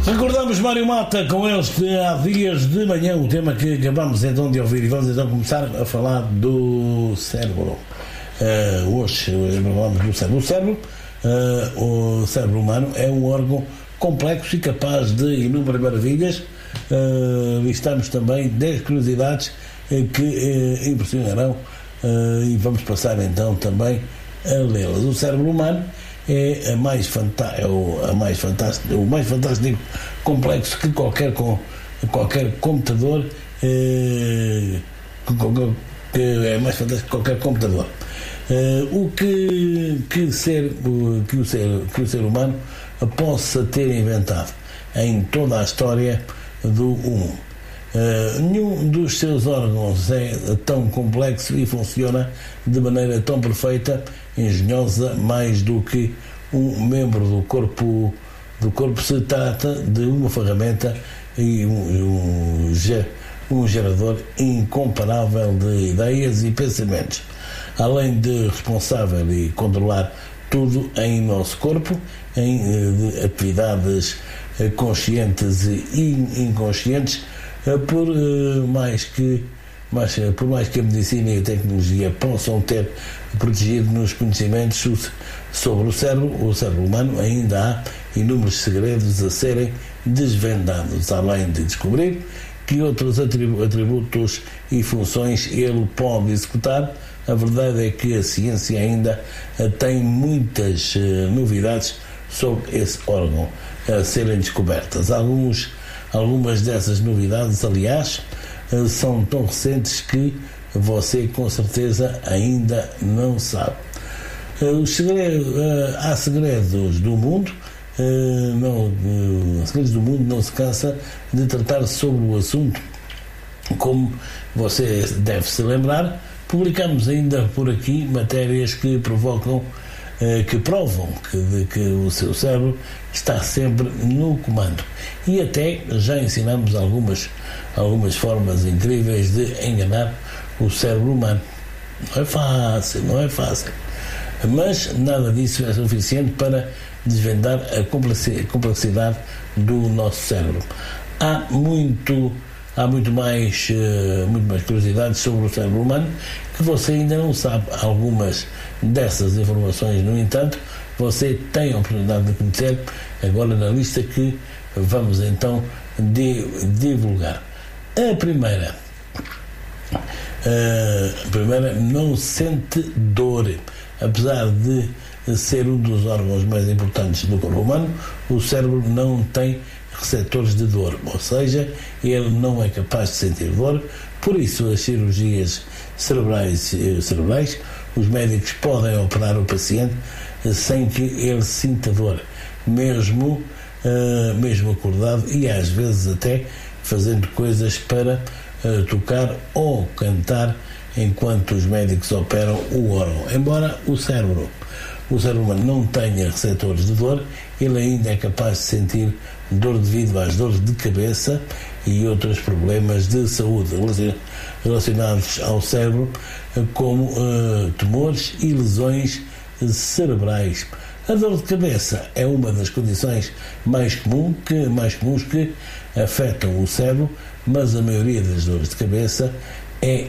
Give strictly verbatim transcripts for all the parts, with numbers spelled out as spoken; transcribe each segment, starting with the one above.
Recordamos Mário Mata com eles de há dias de manhã, o tema que acabamos então de ouvir, e vamos então começar a falar do cérebro. Uh, hoje falamos do cérebro. O cérebro, uh, o cérebro humano é um órgão complexo e capaz de inúmeras maravilhas. Uh, listamos também dez curiosidades uh, que uh, impressionarão uh, e vamos passar então também a lê-las. O cérebro humano é, a mais fanta- é o, a mais fantástico, o mais fantástico complexo que qualquer, com, qualquer computador eh, que, que é mais fantástico que qualquer computador. Eh, o que, que, ser, o, que, o ser, que o ser humano possa ter inventado em toda a história do mundo. Uh, nenhum dos seus órgãos é tão complexo e funciona de maneira tão perfeita, engenhosa, mais do que um membro do corpo do corpo. Se trata de uma ferramenta e um, um, um gerador incomparável de ideias e pensamentos, além de responsável e controlar tudo em nosso corpo, em de atividades conscientes e inconscientes. Por mais que mais, por mais que a medicina e a tecnologia possam ter protegido-nos conhecimentos sobre o cérebro, o cérebro humano, ainda há inúmeros segredos a serem desvendados, além de descobrir que outros atributos e funções ele pode executar. A verdade é que a ciência ainda tem muitas novidades sobre esse órgão a serem descobertas. Alguns Algumas dessas novidades, aliás, são tão recentes que você com certeza ainda não sabe. Os segredos, há segredos do mundo, não, os segredos do mundo não se cansa de tratar sobre o assunto. Como você deve se lembrar, publicamos ainda por aqui matérias que provocam que provam que, de, que o seu cérebro está sempre no comando, e até já ensinamos algumas, algumas formas incríveis de enganar o cérebro humano. Não é fácil, não é fácil, mas nada disso é suficiente para desvendar a complexidade do nosso cérebro. Há muito Há muito mais, uh, muito mais curiosidades sobre o cérebro humano que você ainda não sabe. Algumas dessas informações, no entanto, você tem a oportunidade de conhecer agora na lista que vamos então de, divulgar. A primeira, uh, a primeira não sente dor. Apesar de ser um dos órgãos mais importantes do corpo humano, o cérebro não tem receptores de dor, ou seja, ele não é capaz de sentir dor. Por isso, as cirurgias cerebrais, cerebrais os médicos podem operar o paciente sem que ele sinta dor, mesmo, uh, mesmo acordado, e às vezes até fazendo coisas para uh, tocar ou cantar enquanto os médicos operam o órgão. Embora o cérebro o cérebro humano não tenha receptores de dor, ele ainda é capaz de sentir dor devido às dores de cabeça e outros problemas de saúde relacionados ao cérebro, como uh, tumores e lesões cerebrais. A dor de cabeça é uma das condições mais, comum que, mais comuns que afetam o cérebro, mas a maioria das dores de cabeça é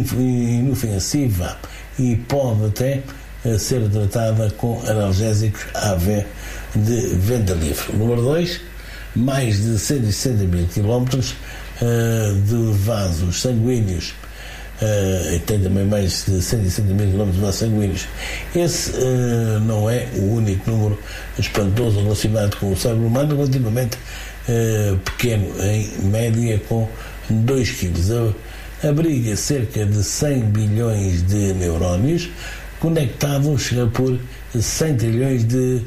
inofensiva e pode até uh, ser tratada com analgésicos A V de venda livre. Número dois, mais de cento e sessenta mil quilómetros uh, de vasos sanguíneos, uh, e tem também mais de cento e sessenta mil quilómetros de vasos sanguíneos. Esse uh, não é o único número espantoso relacionado com o cérebro humano, relativamente uh, pequeno, em média com dois quilos. Abriga cerca de cem bilhões de neurónios conectados por cem trilhões de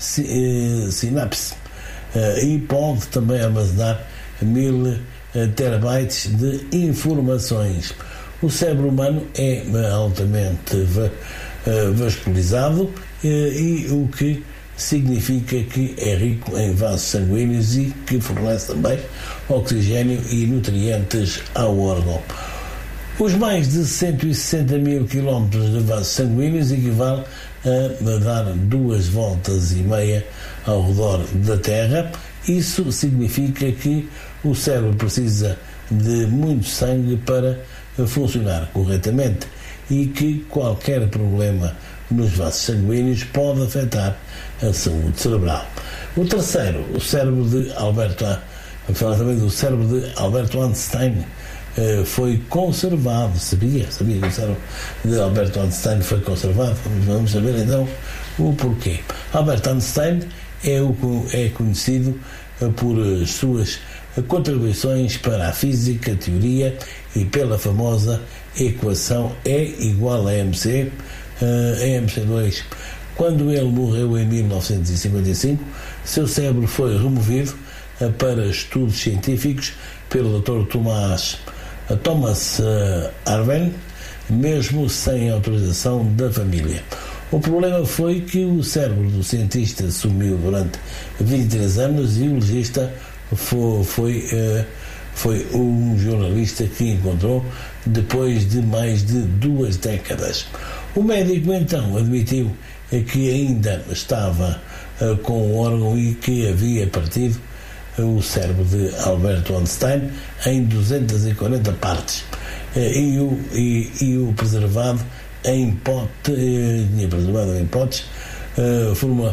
uh, sinapses. Uh, e pode também armazenar mil uh, terabytes de informações. O cérebro humano é uh, altamente va- uh, vascularizado, uh, e o que significa que é rico em vasos sanguíneos e que fornece também oxigênio e nutrientes ao órgão. Os mais de cento e sessenta mil quilómetros de vasos sanguíneos equivale a dar duas voltas e meia ao redor da Terra. Isso significa que o cérebro precisa de muito sangue para funcionar corretamente e que qualquer problema nos vasos sanguíneos pode afetar a saúde cerebral. O terceiro, o cérebro de Alberto, falar também do cérebro de Alberto Einstein, foi conservado. Sabia? Sabia que o cérebro de Alberto Einstein foi conservado? Vamos saber então o porquê. Albert Einstein é, o, é conhecido por suas contribuições para a física, a teoria e pela famosa equação E igual a mc, uh, M C dois. Quando ele morreu em mil novecentos e cinquenta e cinco, seu cérebro foi removido uh, para estudos científicos pelo doutor Thomas, uh, Thomas uh, Arven, mesmo sem autorização da família. O problema foi que o cérebro do cientista sumiu durante vinte e três anos e o legista foi, foi, uh, foi um jornalista que encontrou depois de mais de duas décadas. O médico então admitiu que ainda estava uh, com o órgão e que havia partido uh, o cérebro de Alberto Einstein em duzentas e quarenta partes uh, e, o, e, e o preservado em pote, uh, tinha preservado em potes uh, forma,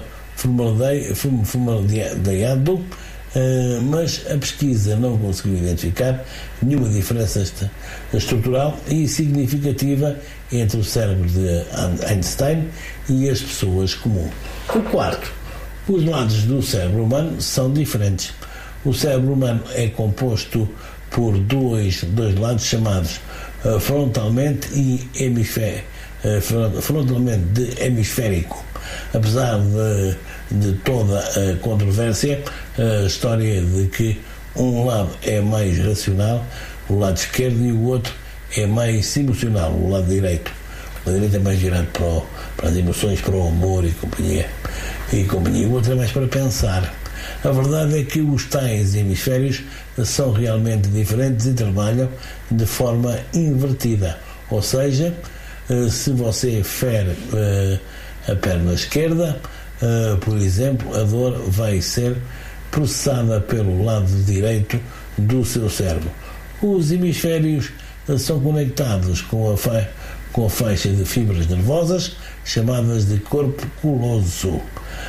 formaldeado, Uh, mas a pesquisa não conseguiu identificar nenhuma diferença estrutural e significativa entre o cérebro de Einstein e as pessoas comuns. O quarto, os lados do cérebro humano são diferentes. O cérebro humano é composto por dois, dois lados chamados uh, frontalmente e hemisfé, uh, frontalmente de hemisférico. Apesar de, de toda a controvérsia, a história de que um lado é mais racional, o lado esquerdo, e o outro é mais emocional, o lado direito. O lado direito é mais virado para, o, para as emoções, para o amor e companhia, e companhia. O outro é mais para pensar. A verdade é que os tais hemisférios são realmente diferentes e trabalham de forma invertida. Ou seja, se você fere a perna esquerda, uh, por exemplo, a dor vai ser processada pelo lado direito do seu cérebro. Os hemisférios uh, são conectados com a, fa- com a faixa de fibras nervosas chamadas de corpo coloso. Uh,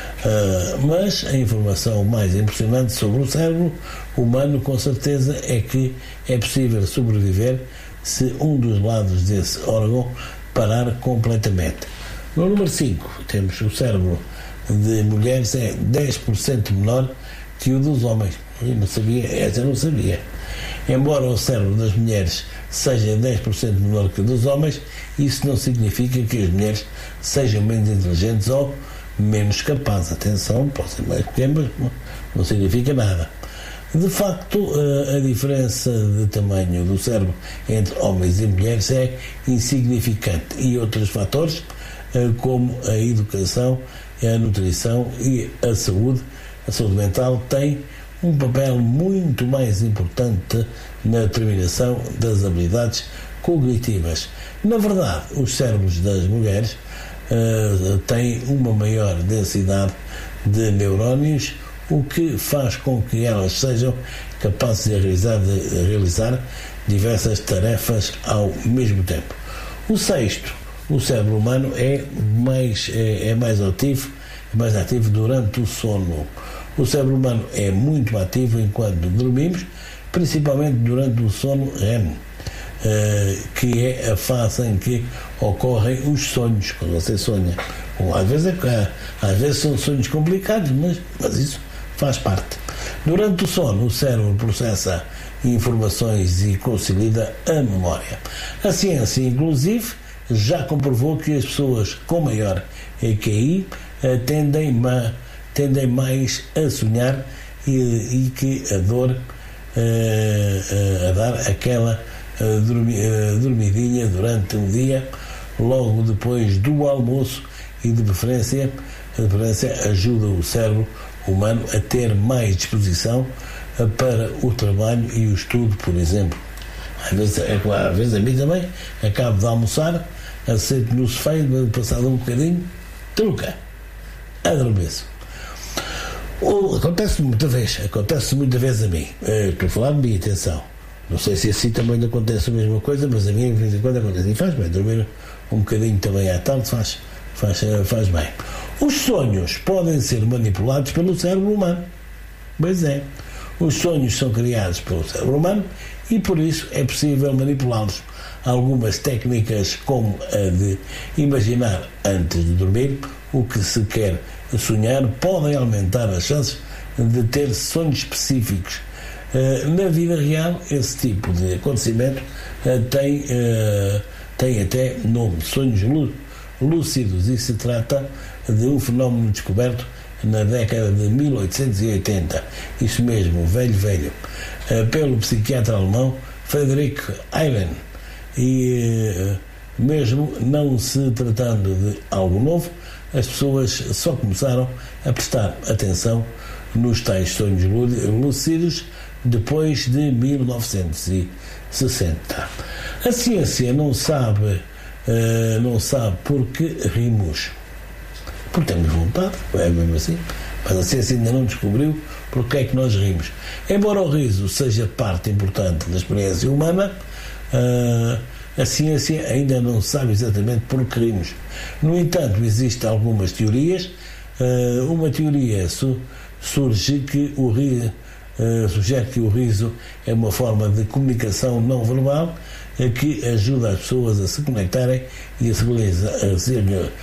mas a informação mais impressionante sobre o cérebro humano, com certeza, é que é possível sobreviver se um dos lados desse órgão parar completamente. No número cinco, temos o cérebro de mulheres é dez por cento menor que o dos homens. Eu não sabia, essa eu não sabia. Embora o cérebro das mulheres seja dez por cento menor que o dos homens, isso não significa que as mulheres sejam menos inteligentes ou menos capazes. Atenção, pode ser mais pequeno, mas não significa nada. De facto, a diferença de tamanho do cérebro entre homens e mulheres é insignificante, e outros fatores, como a educação, a nutrição e a saúde, a saúde mental, têm um papel muito mais importante na determinação das habilidades cognitivas. Na verdade, os cérebros das mulheres uh, têm uma maior densidade de neurónios, o que faz com que elas sejam capazes de realizar, de realizar diversas tarefas ao mesmo tempo. O sexto, o cérebro humano é mais, é, é mais ativo, é mais ativo durante o sono. O cérebro humano é muito ativo enquanto dormimos, principalmente durante o sono REM, uh, que é a fase em que ocorrem os sonhos, quando você sonha. Bom, às vezes, é, às vezes são sonhos complicados, mas, mas isso faz parte. Durante o sono, o cérebro processa informações e consolida a memória. A ciência, inclusive, já comprovou que as pessoas com maior Q I uh, tendem, ma, tendem mais a sonhar e, e que a dor uh, uh, a dar aquela uh, dormi, uh, dormidinha durante o dia, logo depois do almoço, e de preferência, de preferência ajuda o cérebro humano a ter mais disposição uh, para o trabalho e o estudo, por exemplo. Às vezes, é claro, às vezes a mim também acabo de almoçar, aceito no sofá, passado um bocadinho, truca, adormeço. Ou, acontece muita vez, acontece muita vez a mim. Eu estou a falar de mim, atenção. Não sei se assim também acontece a mesma coisa, mas a mim de vez em quando acontece. E faz bem, dormir um bocadinho também à tarde faz, faz, faz bem. Os sonhos podem ser manipulados pelo cérebro humano. Pois é. Os sonhos são criados pelo cérebro humano e por isso é possível manipulá-los. Algumas técnicas, como a de imaginar antes de dormir o que se quer sonhar, podem aumentar as chances de ter sonhos específicos. Na vida real, esse tipo de acontecimento tem, tem até nome, sonhos lúcidos, e se trata de um fenómeno descoberto na década de mil oitocentos e oitenta, isso mesmo, velho, velho, pelo psiquiatra alemão Friedrich Haylen. E mesmo não se tratando de algo novo, as pessoas só começaram a prestar atenção nos tais sonhos lúcidos depois de mil novecentos e sessenta. A ciência não sabe, não sabe porque rimos. Porque temos vontade, é mesmo assim, mas a ciência ainda não descobriu porque é que nós rimos. Embora o riso seja parte importante da experiência humana, a ciência ainda não sabe exatamente por que rimos. No entanto, existem algumas teorias. Uma teoria surge que o riso, sugere que o riso é uma forma de comunicação não verbal que ajuda as pessoas a se conectarem e a se, a se,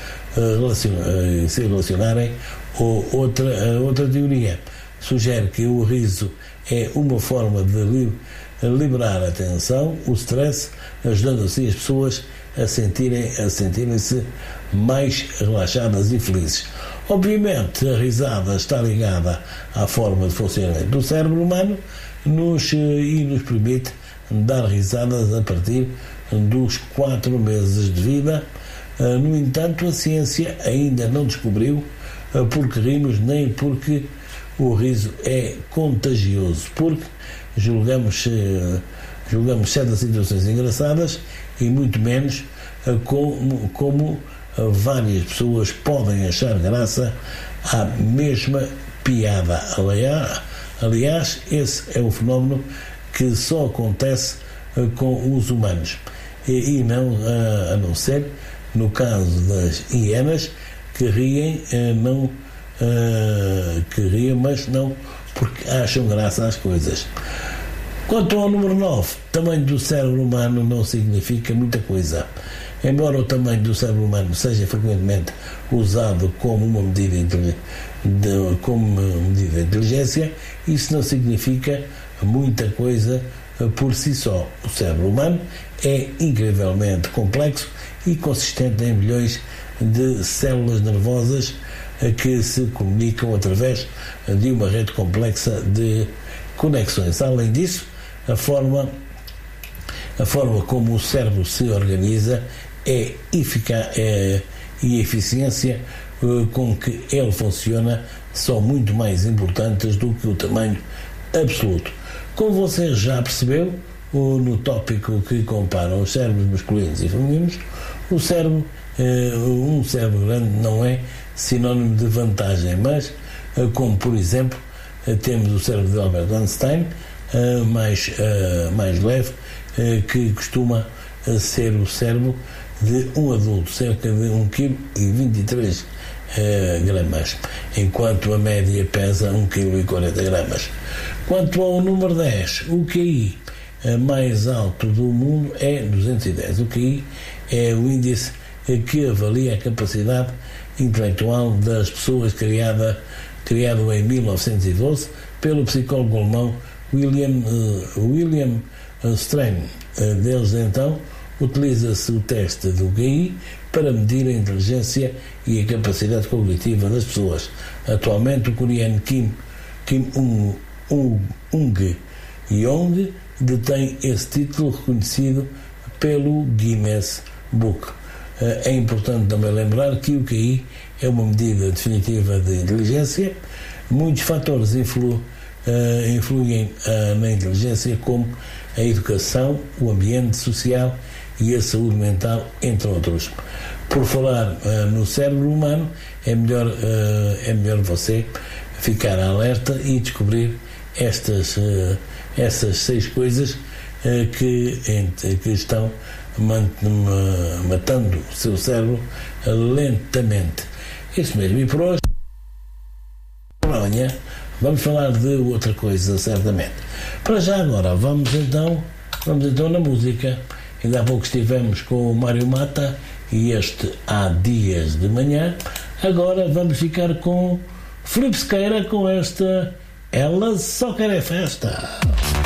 a se relacionarem. Ou outra, outra teoria sugere que o riso é uma forma de li, liberar a tensão, o stress, ajudando assim as pessoas a sentirem, a sentirem-se mais relaxadas e felizes. Obviamente, a risada está ligada à forma de funcionamento do cérebro humano nos, e nos permite dar risadas a partir dos quatro meses de vida. No entanto, a ciência ainda não descobriu porque rimos, nem porque o riso é contagioso, porque julgamos, julgamos certas situações engraçadas e muito menos como, como várias pessoas podem achar graça à mesma piada. Aliás, aliás, esse é um fenómeno que só acontece com os humanos e, e não, a, a não ser no caso das hienas, que riem, não, que riem, mas não porque acham graça às coisas. Quanto ao número nove, tamanho do cérebro humano não significa muita coisa. Embora o tamanho do cérebro humano seja frequentemente usado como uma medida de, de, como medida de inteligência, isso não significa muita coisa por si só. O cérebro humano é incrivelmente complexo e consistente em milhões de células nervosas que se comunicam através de uma rede complexa de conexões. Além disso, a forma, a forma como o cérebro se organiza é eficaz, é, e a eficiência com que ele funciona são muito mais importantes do que o tamanho absoluto. Como você já percebeu, no tópico que compara os cérebros masculinos e femininos, o cérebro, um cérebro grande não é sinónimo de vantagem, mas, como por exemplo, temos o cérebro de Albert Einstein, mais, mais leve, que costuma ser o cérebro de um adulto, cerca de um vírgula vinte e três gramas, enquanto a média pesa um vírgula quarenta gramas. Quanto ao número dez, o Q I mais alto do mundo é duzentos e dez. O Q I é o índice que avalia a capacidade intelectual das pessoas, criada, criado em mil novecentos e doze pelo psicólogo alemão William, uh, William Strain. Uh, desde então, utiliza-se o teste do Q I para medir a inteligência e a capacidade cognitiva das pessoas. Atualmente, o coreano Kim, Kim Um, Um, Ung Yong detém esse título reconhecido pelo Guinness Book. É importante também lembrar que o Q I é uma medida definitiva de inteligência. Muitos fatores influ, uh, influem uh, na inteligência, como a educação, o ambiente social e a saúde mental, entre outros. por falar uh, no cérebro humano, é melhor, uh, é melhor você ficar alerta e descobrir estas, uh, estas seis coisas uh, que, que estão matando o seu cérebro lentamente. Isso mesmo. E por hoje, amanhã, vamos falar de outra coisa, certamente. Para já agora, vamos então, vamos então na música. Ainda há pouco estivemos com o Mário Mata e este Há Dias de Manhã. Agora vamos ficar com Filipe Sequeira com esta Ela Só Quer É Festa.